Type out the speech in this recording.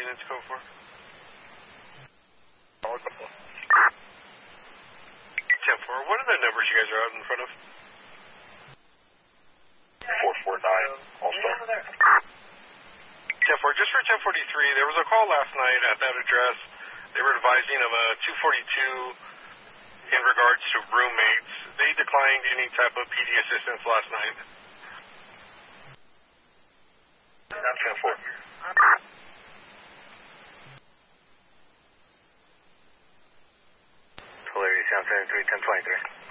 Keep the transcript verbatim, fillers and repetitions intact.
units code for? ten four, what are the numbers you guys are out in front of? four four nine, also. ten four, just for ten forty-three, there was a call last night at that address. They were advising of a two forty-two in regards to roommates. They declined any type of P D assistance last night. ten four. Hilary, Sound seven three, ten twenty-three.